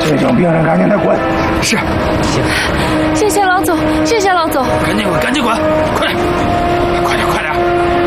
这种病人赶紧的滚！ 是， 行，谢谢老总，谢谢老总。 赶紧滚，赶紧滚，快点，快点，快点！